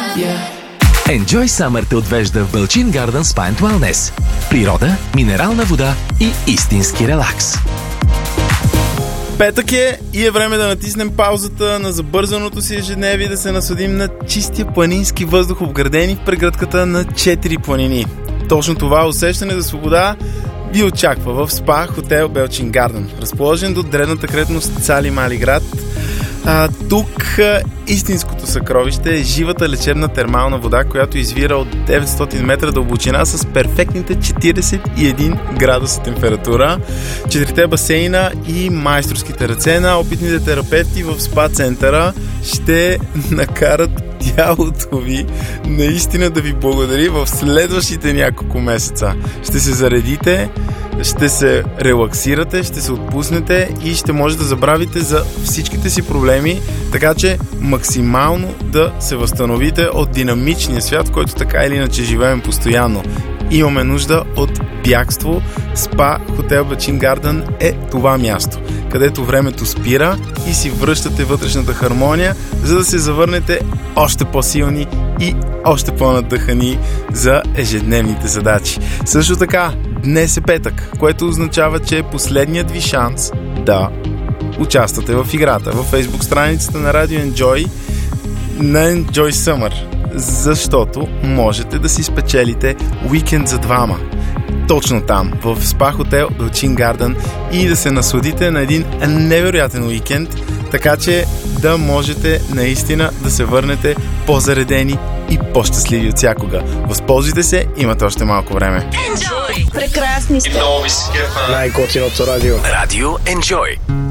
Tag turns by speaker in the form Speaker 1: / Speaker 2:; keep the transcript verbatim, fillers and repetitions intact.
Speaker 1: Enjoy Summer те отвежда в Бълчин Gardens Spa and Wellness. Природа, минерална вода и истински релакс.
Speaker 2: Петък е и е време да натиснем паузата на забързаното си ежедневие и да се насладим на чистия планински въздух, обградени в прегръдката на четири планини. Точно това усещане за свобода ви очаква в спа хотел Бълчин Гарден, разположен до древната крепост Цали Мали град. А, тук а, истинското съкровище е живата лечебна термална вода, която извира от деветстотин метра дълбочина с перфектните четиридесет и един градуса температура, четирите басейна и майсторските ръце на опитните терапевти в спа центъра ще накарат тялото ви наистина да ви благодари в следващите няколко месеца. Ще се заредите, ще се релаксирате, ще се отпуснете и ще може да забравите за всичките си проблеми, така че максимално да се възстановите от динамичния свят, в който така или иначе живеем постоянно. Имаме нужда от бягство. Спа хотел Бълчин Гарден е това място, където времето спира и си връщате вътрешната хармония, за да се завърнете още по-силни и още по-надъхани за ежедневните задачи. Също така, днес е петък, което означава, че е последният ви шанс да участвате в играта във Facebook страницата на Radio Enjoy на Enjoy Summer, защото можете да си спечелите уикенд за двама. Точно там, в спа хотел Бълчин Гарден, и да се насладите на един невероятен уикенд, така че да можете наистина да се върнете по-заредени и по-щастливи от всякога. Възползвайте се, имате още малко време.
Speaker 3: Enjoy! Прекрасни сте!
Speaker 4: Най-готиното радио.
Speaker 1: Радио Enjoy.